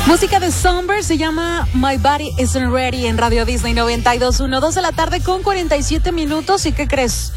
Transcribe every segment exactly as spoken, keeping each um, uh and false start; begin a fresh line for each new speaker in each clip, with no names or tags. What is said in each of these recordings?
Música de Somber se llama My Body Isn't Ready en Radio Disney noventa y dos punto uno, dos de la tarde con cuarenta y siete minutos. ¿Y qué crees?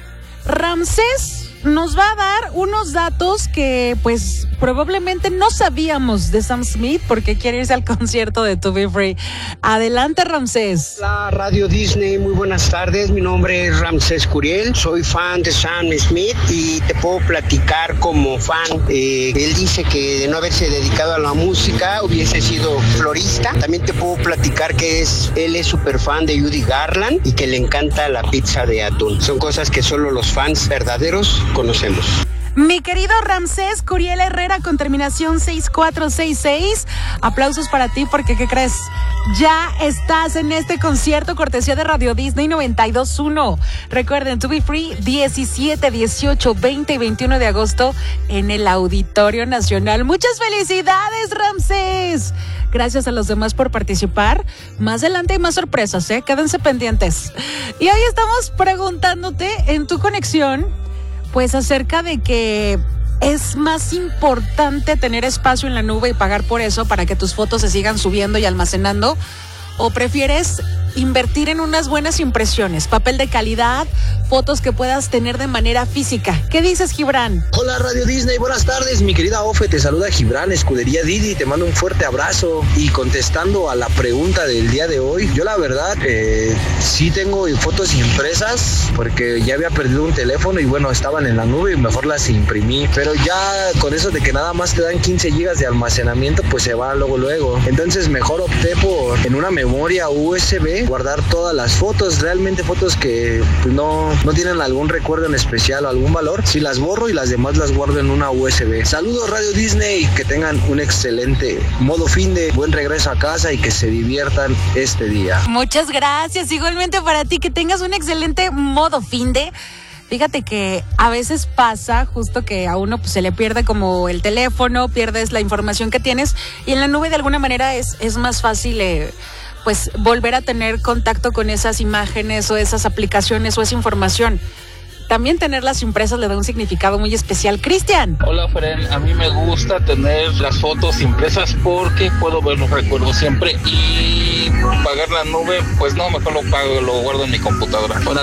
Ramsés nos va a dar unos datos que pues probablemente no sabíamos de Sam Smith porque quiere irse al concierto de To Be Free. Adelante, Ramsés.
Hola, Radio Disney, muy buenas tardes. Mi nombre es Ramsés Curiel, soy fan de Sam Smith y te puedo platicar como fan. Eh, él dice que de no haberse dedicado a la música hubiese sido florista. También te puedo platicar que es, él es súper fan de Judy Garland y que le encanta la pizza de atún. Son cosas que solo los fans verdaderos conocemos.
Mi querido Ramsés Curiel Herrera con terminación seis cuatro seis seis, aplausos para ti porque ¿qué crees? Ya estás en este concierto cortesía de Radio Disney noventa y dos punto uno. Recuerden, To Be Free, diecisiete, dieciocho, veinte y veintiuno de agosto en el Auditorio Nacional. Muchas felicidades, Ramsés. Gracias a los demás por participar. Más adelante hay más sorpresas, ¿eh? Quédense pendientes. Y hoy estamos preguntándote en tu conexión, pues acerca de que es más importante tener espacio en la nube y pagar por eso para que tus fotos se sigan subiendo y almacenando, o prefieres invertir en unas buenas impresiones, papel de calidad, fotos que puedas tener de manera física. ¿Qué dices, Gibran?
Hola, Radio Disney, buenas tardes, mi querida Ofe, te saluda Gibran, Escudería Didi, te mando un fuerte abrazo. Y contestando a la pregunta del día de hoy, yo la verdad, eh, sí tengo fotos impresas, porque ya había perdido un teléfono y bueno, estaban en la nube y mejor las imprimí, pero ya con eso de que nada más te dan quince gigas de almacenamiento, pues se va luego luego, entonces mejor opté por en una memoria U S B guardar todas las fotos, realmente fotos que pues, no, no tienen algún recuerdo en especial o algún valor, si las borro y las demás las guardo en una U S B. Saludos, Radio Disney, que tengan un excelente modo fin de buen regreso a casa y que se diviertan este día.
Muchas gracias, igualmente para ti, que tengas un excelente modo fin de. Fíjate que a veces pasa justo que a uno pues, se le pierde como el teléfono, pierdes la información que tienes y en la nube de alguna manera es, es más fácil eh, pues volver a tener contacto con esas imágenes o esas aplicaciones o esa información. También tenerlas impresas le da un significado muy especial. Cristian.
Hola, Fren. A mí me gusta tener las fotos impresas porque puedo ver los recuerdos siempre y pagar la nube, pues no, mejor lo pago, lo guardo en mi computadora. Buenas